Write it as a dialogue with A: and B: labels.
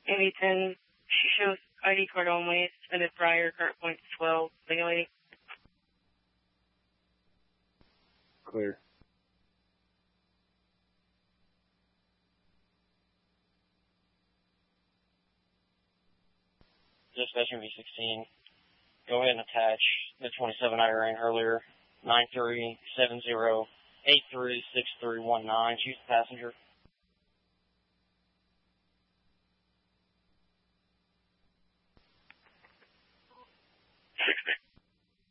A: Amy 10, she shows ID card only, suspended prior, current point 12, lady.
B: Clear.
C: Dispatcher V16, go ahead and attach the 27 I ran earlier, 9370836319. She's the passenger.